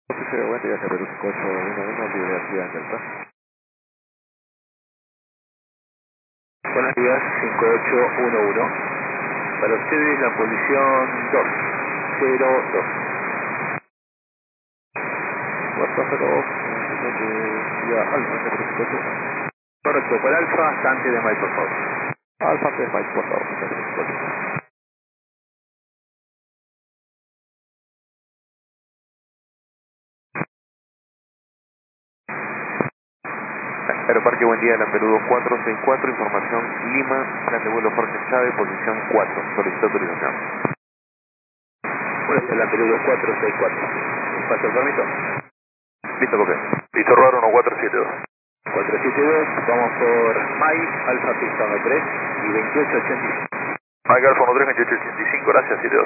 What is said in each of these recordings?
Oficial, buen día, Perú 5811, libre actividad Delta. Buenos días, 5811. Para ustedes la posición 202. Puerto 02, ya Alfa, Perú 58. Correcto, para Alfa, antes de Mike, por favor. Alfa 3 Mike, por favor, Perú 58. Aeroparque Buen Día de la Perú 2464, información Lima, plan de vuelo Jorge Chávez, posición 4, solicito autorización. Bueno, es la Perú 2464. ¿Pasa el permiso? Listo, copia. Listo, Roar 1472. 472, vamos por Mike, Alfa Pista 13 y 2885. Mike Alfa 13, 2885, gracias, 72.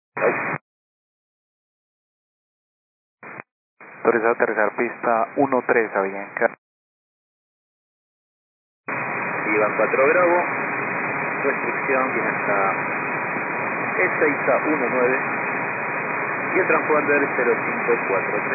Autorizado a aterrizar pista 13, Avianca. Iban 4 Bravo, restricción viene hasta E6A19 y el transponder 0543.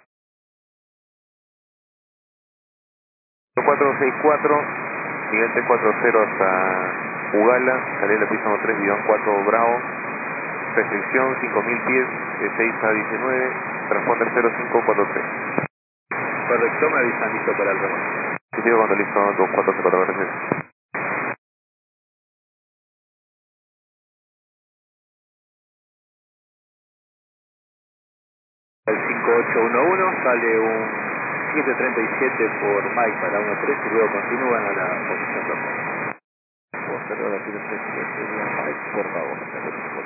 464, nivel T40 hasta Ugala, salida de la pista 13, guión 4 Bravo, restricción 5000 pies, de 6 a 19, transponder 0543. Correcto, me avisan listo para el remoto. Y digo cuando listo, 2464, gracias. El 5811 sale un 737 por Mike para 13 y luego continúan a la posición 2. Posterior a la 3, Mike, por favor, Perú 58.